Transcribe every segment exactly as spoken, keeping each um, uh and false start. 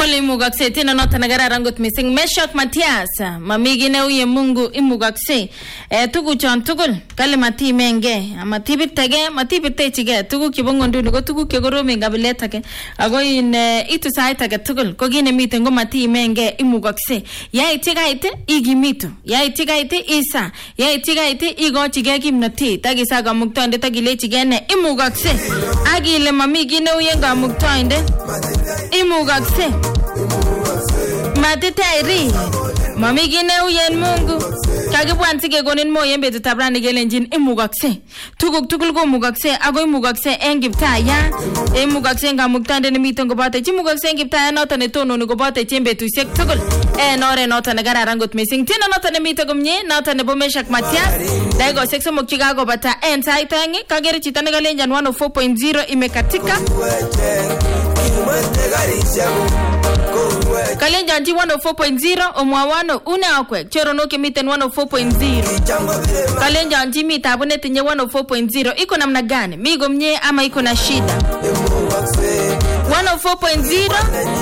Kole imugakse tena nota nagara ngot missing Meshak Matias mamigine uye Mungu imugakse eh tugu chon tugul kale mati menge amatibitege matibitechige tugu kibongondu ngo tugu kegorome ngabiletake ago in itu saitake tugul kogine mite ngo mati menge imugakse ya itigaite igimitu ya itigaite isa ya itigaite igochige kimnati tagisaga muktonde tagilechigene imugakse agile mamigine uye ngamuktonde imugakse matitairi mamigine uyen Mungu kagibwan sige gonin moyen betu tabrani gelenjin imugakse tuguk tugul go mugakse ago imugakse engiptaya imugakse ngamuktande nemito ngobote chimugakse engiptaya noto ne tono ne gobote chembetusiek tugul en ore noto ne gararan got missing tino noto ne mito gomnye noto ne bo Meshak Matias daigo sexo mokchiga go bata en saitangi kagere chita ne galenjan one oh four point zero imekatika Kalenja nji one oh four point zero omwawano una okwe choro noke miten one oh four point zero Kalenja nji mita abune tinye one oh four point zero iko namna gani migo mnye ama iko na shida one oh four point zero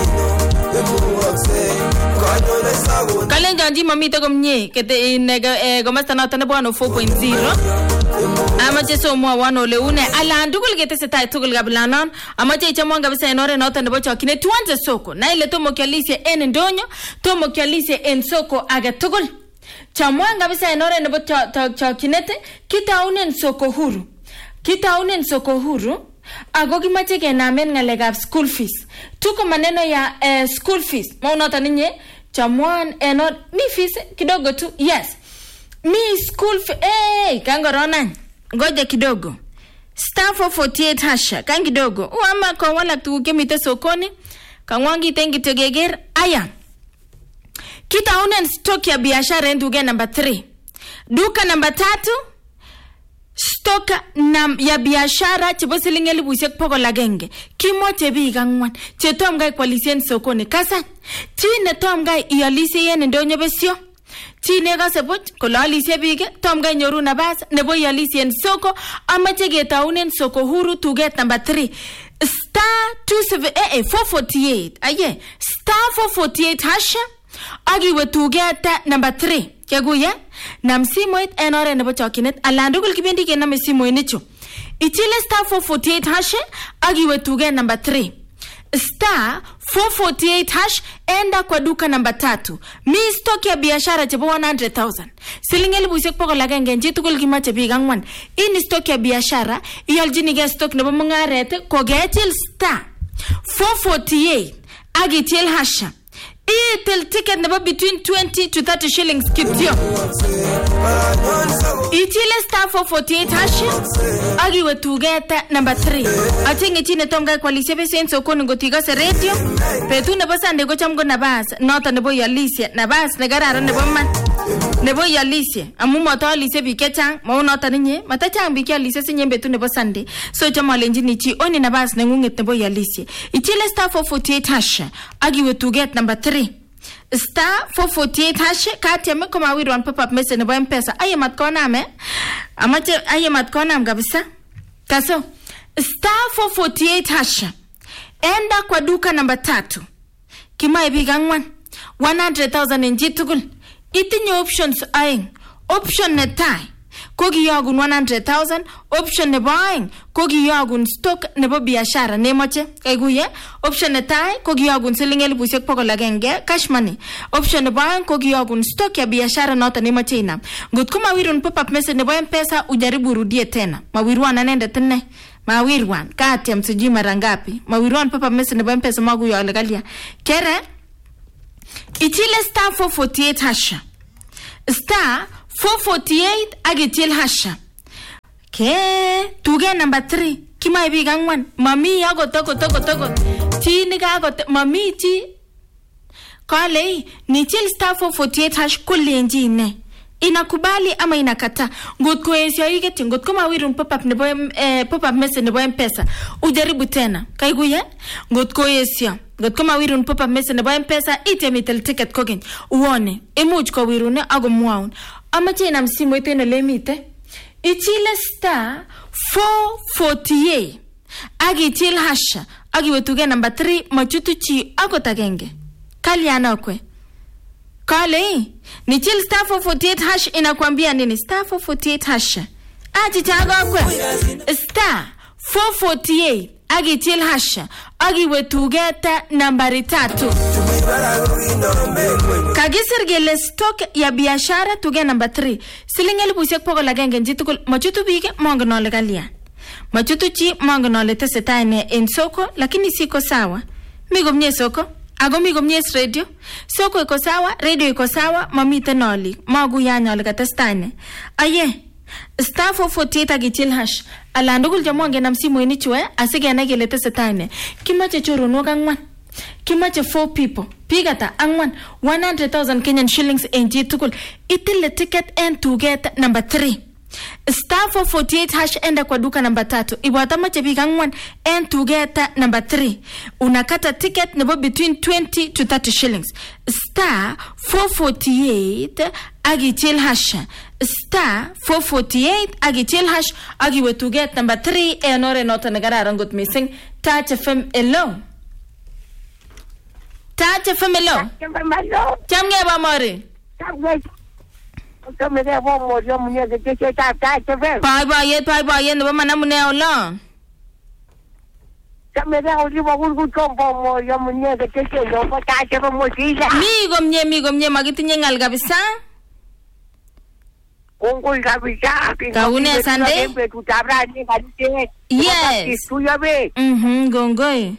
Kalenja nji mamita gomnye kete inega gomasta nota nebo one oh four point zero amache so mwa wano le une ala ndugul gete seta tugul gablanon amache ichamwanga bisa enore nota nebo chakine tuanze soko na ile tomo kialise en ndonyo tomo kialise en soko aga tugul chamwanga bisa enore nebo chakinete kitaunen soko huru kitaunen soko huru ago kimache kenamen ngalegab school fees tuko maneno ya uh, school fees maunota ninye chamwan enor mi fees kidogo tu yes mi school fee hey kangorona ngoja kidogo star four forty-eight hasha kan kidogo uama kwa wala tukemite sokoni kangwangi tengi tegeger aya kita unen stock ya biashara nduge number three duka number tatu stock nam ya biashara chibosiling elfu siek pokol agenge kimoche biik angwan chetom gai kwalisen sokoni kasa chine tom gai ialise yen ndonyo besio chine gase buch kolalisye biik tom gai nyoru nabas nebo ialisien soko amache getaunen soko huru tuget number three star two seven eh four forty-eight aye star four forty-eight hasha agiwe tuget number three keguye nam simoit en ore nebo chakinet alandugul kibendi ke nam simoit nicho ichile star four forty-eight hash agiwe tuge number three star four forty-eight hash enda kwa duka number tatu mi stock ya biashara chebo one hundred thousand silingeli busek poko lagenge nje tugul kimache biik angwan ini stock ya biashara iyaljini ge stock nebo mungarete ko getil star four forty-eight agitil hasha itil ticket nebo between twenty to thirty shillings kitio itile star four forty-eight hash agiwe tugeta number three atinge chine tomga kwalisye besen sokoni ngotiga se radio petu nebo sande go chamgo nabas nota nebo yalisye nabas negararan nebo man nebo yalisye amu moto alisye bikechang mau nota ninye matachang bikyalisye sinye betu nebo sande so chama lenjini chi oni nabas nengunget nebo yalisye itile star four forty-eight hash agiwe tuget number three star four forty-eight hash kati ame koma wirwan pop-up message nebo M-Pesa aye matkona ame amache aye matkona am kabisa kaso star four forty-eight hash enda kwa duka namba tatu kima ebi gangwan one hundred thousand njitugul itinye options aing option netai kogi yagun one hundred thousand option nebo aing kogi yagun stock nebo biashara nemoche kaiguye option netai kogi yagun siling elfu siek pokol agenge cash money option nebo aing kogi yagun stock ya biashara nota nemoche inam ngotko mawirun pop up message nebo M-Pesa ujaribu rudie tena mawirwan anende tene mawirwan kati msiji mara ngapi mawirwan pop up message nebo M-Pesa magu ya legalia kere ichile star four forty-eight hasha star four forty-eight agitil hasha ke tuge number three kima ebi gangwan mami yago toko toko toko ti ni gago mami ti kale ni til star four forty-eight hash kulenji ne inakubali ama inakata ngotko esya yigeti ngotko mawirun pop up nebo eh, pop up message nebo M-Pesa ujaribu tena kaiguye ngotko esya ngotko mawirun pop up message nebo M-Pesa itemitel ticket kogen uone imuch ko wirune ago mwaun amache na msimu iteno lemite ichile star four forty-eight agitil hasha agiwe tuge number three machutu chi akot agenge. Kaliana kwe. Kale, ni chill star four forty-eight hash inakwambia nini? Star four forty-eight hash. Aji chago kwe. Star four forty-eight. Agi chill hash. Agi wetugeta nambari tatu. Kagisir gele stock ya biashara tuge number three. Silingeli pusiek poko lagenge njitukul. Machutu bige mongo nole kalia. Machutu chi mongo nole tesetaine in soko. Lakini siko sawa. Migo mnye soko. Ago migo mnye radio. Soko iko sawa. Radio iko sawa. Mamite noli. Magu ya nyole katestaine. Aye. Star four forty-eight agichil hash. Ala ndugul jamonge na msimu ini chwe. Asige na gele tesetaine. Kimache churu nuoga ngwan. Kimache four people. Pigata angwan. one hundred thousand Kenyan shillings in jitukul. Itile ticket and to get number three. Star four forty-eight hash enda kwa duka number tatu. Iwata mache piga angwan and to get number three. Unakata ticket nebo between twenty to thirty shillings. Star four forty-eight agichil hash. Star four forty-eight agichil hash agiwe to get number three. Enore nota negara rangut missing. Touch F M hello. Touch F M hello. Chamge ba mori. Chamge ba mori yo munye ke ke ta ta cheve. Pai ba ye pai ba ye no mana mune ola. Chamge ba uri ba gur gur kom ba mori yo munye ke ke yo ba ta cheve mo sila. Migo mnye migo mnye magitinye ngal kabisa. Kongoi kabisa. Kaune Sunday. Yes. Mhm gongoi.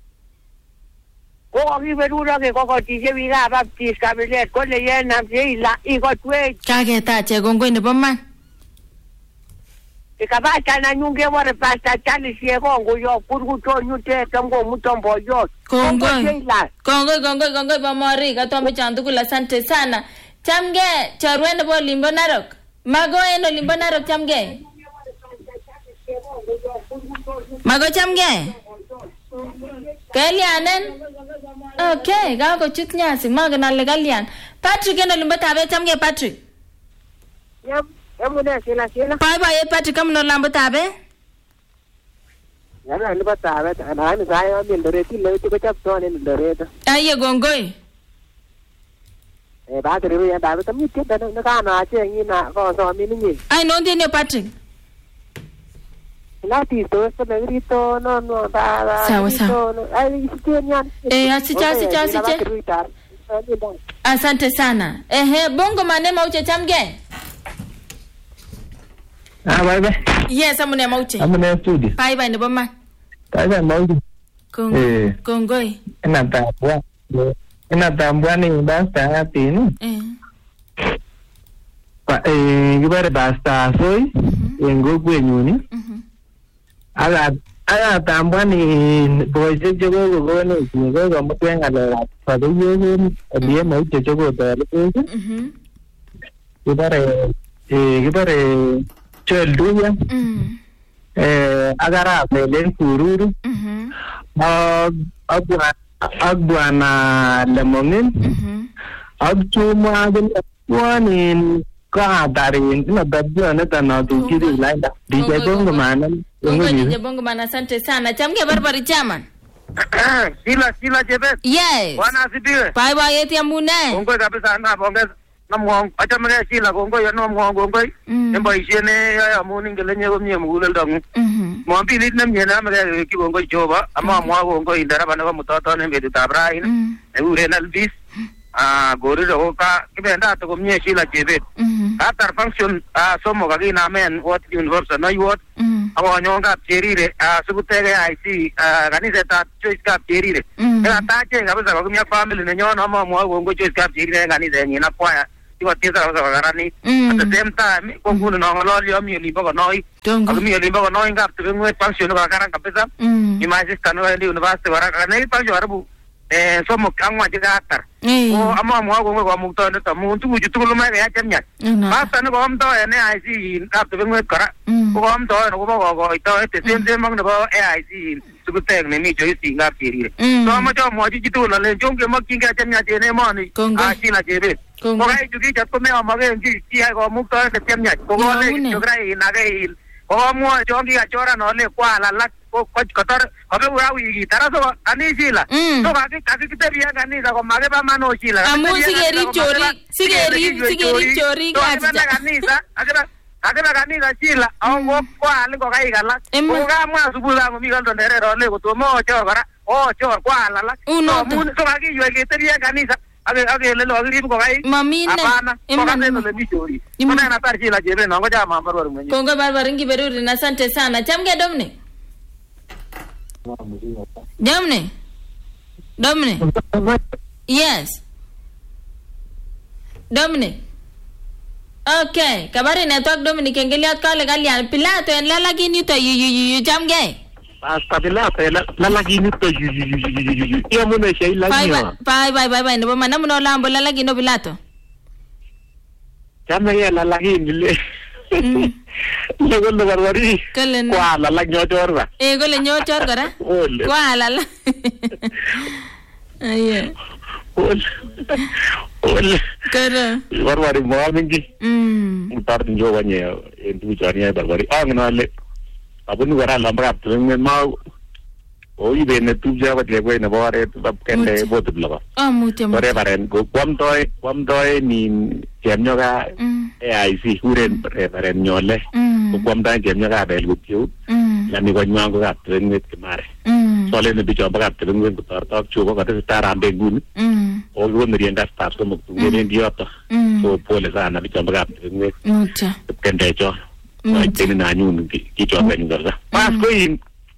Ko gi verura ke ko ko tije viga baptist kabile ko le ye nam se ila I ko twe. Kage ta che gongoi ne bomman. E ka ba kana nyunge mo re pasta chali sie ko ngo yo kurgu to nyute tongo mutombo yo. Gongoi. Gongoi gongoi gongoi ba mori ka tombe chandu kula asante sana. Chamge charwende bo limbo narok. Mago eno limbo narok chamge. Mago chamge. Kalianen. Okay, gago chut nyasi mago na legalian. Patrick eno limbo tabe chamge Patrick. Yep, emune sila sila. Bye bye Patrick kamno lambo tabe. Yana limbo tabe na ni gayo min dore ti le ti ko chap to ne dore ta. Aye gongoi. Eh ba tere ya tabe tam ni ti da na ka na che ni na ko so mi ni. Ai no ndine Patrick. Lati to so me grito no no da. Sawa sawa. Ai sitenya. Eh asicha asicha asicha. Asante sana. Ehe bongo manema uche chamge. Ah bye bye. Yes amune mauche. Amune studio. Bye bye ne bomma. Bye bye mauche. Kong Eh. Kongoi. Ina tambua. Ina tambua ni basta hatin. Eh. Pa eh gibare basta soy. Yengo kwenyuni. Mhm. Ala ala tambua ni boje jogo gogo ni jogo gomo twenga la pa de yego die mauche jogo da le. Mhm. Gibare eh gibare chelduya. Mhm. Eh agara pele kururu. Mhm. Ag agwa agwana lemonin. Mhm. Agchuma gani ka darin na dabja na tana tu kiri laida dije bongo mana Bongo dije bongo mana asante sana. Chamge barbari chairman. Sila sila jebet. Yes. Wana sibiwe. Bye bye yeti amune. Kongoi kabisa na bonge namwong achamre sila kongoi ya namwong kongoi. Embo ishene ya amuni ngelenye komye mugulel dangu. Mhm. Mwambi lit namye na mre ki kongoi joba ama mwa kongoi ndara bana ko mutata ne bedu tabrain. E ure nalbis. Ah gori ro ka kibenda to komye sila jebet. Mhm. After function ah somo kagi na men what universe na what. Mhm. Awa nyonga cherire ah subutege I C ah kanisa ta choice ka cherire. Ela ta che kabisa kwa kumya family ne nyona ama mwa kongoi choice ka cherire kanisa ni na kwa tiwa tisa kwa garani. At the same time konguni na ngololi ami libo ko noi. Ami libo ko noi ngap tungwe function ka karang kabisa. Ni masis kanu ndi university wara kana function warabu eh somo kangwa jigatar. O ama mwa kongoi kwa mukto ne tamu tu jutu lu mai ya chamnya. Basta ne ko am to ne I C ngap tungwe kara. Ko am to ne ko ko ko to te sem sem mang ne ko I C subuteg ne mi choice ngap cherire. So ama cho mwa jitu la le jonge makinga chamnya ne mani. Ah sila jebe. Ko ai jugi jat ko me amage ngi ti ai ko mukto te chamnya. Ko le jograi na gai ko mo jongi a chora no le kwa la lak kotor kobeku ka wikit ara so ani Sheila so kakitebi en kanisa komakeba man o Sheila amu sikerib chorik sikerib sikerib chorik akibebe kanisa akibe akibe kanisa Sheila ako kwal ngokaik alak ko kamwa subui kamo mi kondonderet ole kotomo ochor kora ochor kwal alak so kakiywei ketebi en kanisa ake ake lelo akirib ngokaik mamine imane ole mi chorik imane natar Sheila jebe no ngoja mambarwar mwenyewe kongo barbar ngiberuri na asante sana chamge Dominic Dominic Dominic yes Dominic okay kabari network Dominic engeliat kale kalian Pilato en lalagin yuto yu yu yu chamge Hasta Pilato lalagin yuto yu yu yu yu iyo mune Sheila niyo bye bye bye bye nebo manamu no lambo lalagin no Pilato chamge lalagin le Luego lo barbari. Kwa la la nyochor ba. Eh gole nyochor kora. Kwa la la. Aye. Ol. Ol. Kara. Barbari mo mingi. Mm. Mutar njo banye entu jania barbari. Ang na le. Abunu gara lambra tuen ma. Oi bene tu ja ba le na bare bab kende botu laba. Ah mute mute. Bare bare go kwam toy kwam toy ni jemnyo ga. E ai si huren bare nyole. Ko kwam dan jemnyo ga bel gutyu. La mi go nyango ga tuen net mare. So le ne bi job ga tuen ko tar tak chuba ga ta rambe gun. O go ne rienda staff so mo ne ndiota. So pole sana bi job ga tuen net. Mute. Kende jo. Ai tene na nyun ki job ga ngorza. Pas ko in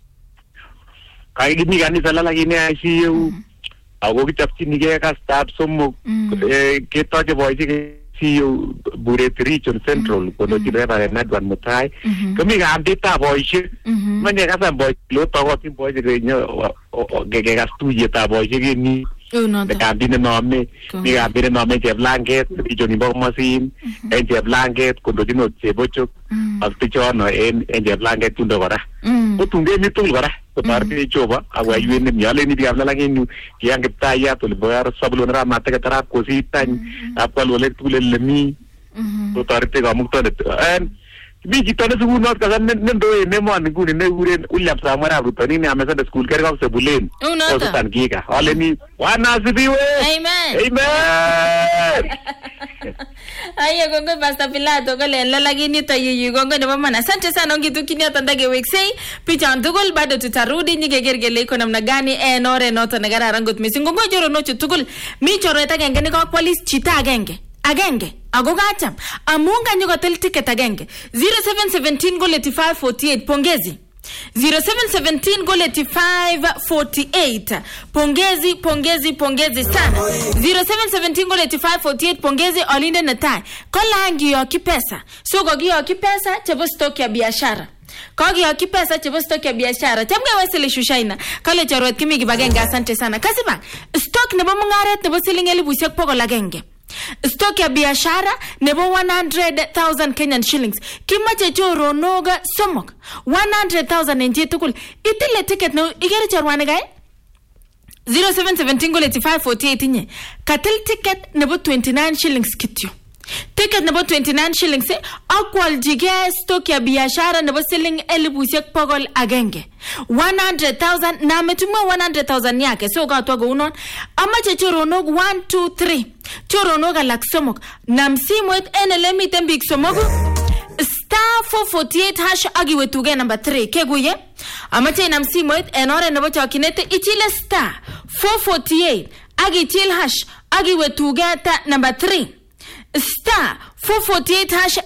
kai gini kanisa lagi ni I C U aku kicapci ni ke staff semua kita je boy je C U Buret Region Central kono jile pada nadwan mutai kami kan kita boy je mana kasa boy lo tahu tim boy je nya gege gas tu je ta boy je ni dekat di nome ni kan di nome je blanket di joni bawa mesin en je blanket kono jino je bocok waktu jono en en je blanket tu dah bara ko tungge ni tu bara Seperti coba, aku ayuin ni miale ni dia lagi ni yang kita ya tu lebar sebelum ramai kita terap kositan apa lolek tu lelemi, tu tarik kamu tu ada. And bi kita ni semua nak kasan ni ni doa ni mana ni guni ni guni uliap sama rabu tu ni ni amesa de school kerja kau sebulan. Oh tu giga. Oleh ni wana sibiwe. Amen. Amen. Aya gongo basta Pilato kale lalagi ni to yu gongo ne mama asante sana ngitu kinia tandage weksei picha ndugul bado tutarudi nyigegergele iko namna gani e nore noto nagara rangut misingo ngojoro nochu tugul mi choro tagenge ni ko kwalis chita agenge agenge agogacham amunga nyugo tel ticket agenge zero seven one seven go let five forty-eight pongezi zero seven one seven go let five forty-eight pongezi pongezi pongezi sana zero seven one seven go let five forty-eight pongezi olinde natai kola ngio kipesa so gogio kipesa chebo stock ya biashara kogio kipesa chebo stock ya biashara chamge wesele shushaina kale chorwet kimi kibagenge asante sana kasiba stock nebo mungaret nebo siling elfu pokol agenge stock ya biashara nebo one hundred thousand Kenyan shillings kimache choro noga somok one hundred thousand enje tukul itile ticket no igere chorwane gai zero seven one seven go let five forty-eight nye katil ticket nebo twenty-nine shillings kityo ticket nebo twenty-nine shillings eh akwal jige stock ya biashara nebo siling elfu pokol agenge one hundred thousand na metumwe one hundred thousand yake so ka to go unon amache choronog one two three choronog alak somok na msimwet enele miten big somok star four forty-eight hash agiwe tuge number three keguye amache na msimwet enore nebo chakinete ichile star four forty-eight agichil hash agiwe tuge ta number three star four forty-eight hash